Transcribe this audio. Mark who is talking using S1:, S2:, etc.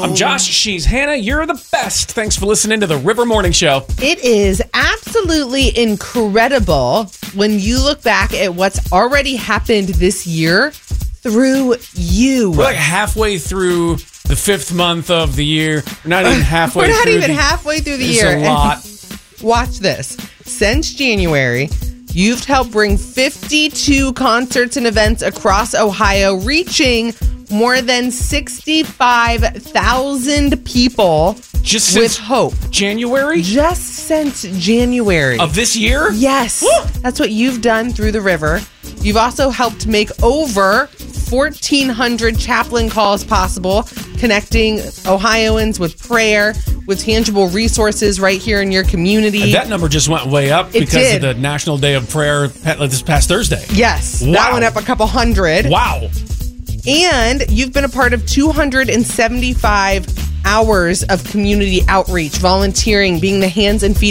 S1: I'm Josh. She's Hannah. You're the best. Thanks for listening to the River Morning Show.
S2: It is absolutely incredible when you look back at what's already happened this year through you.
S1: We're like halfway through the 5th month of the year. We're not even halfway
S2: We're not
S1: through
S2: even halfway through the year.
S1: It's a lot.
S2: Watch this. Since January, you've helped bring 52 concerts and events across Ohio, reaching more than 65,000 people
S1: Just
S2: with
S1: since
S2: hope.
S1: January?
S2: Just since January.
S1: Of this year?
S2: Yes. That's what you've done through the river. You've also helped make over 1,400 chaplain calls possible, connecting Ohioans with prayer, with tangible resources right here in your community.
S1: That number just went way up because of the National Day of Prayer this past Thursday.
S2: Yes.
S1: Wow.
S2: That went up a couple hundred.
S1: Wow.
S2: And you've been a part of 275 hours of community outreach, volunteering, being the hands and feet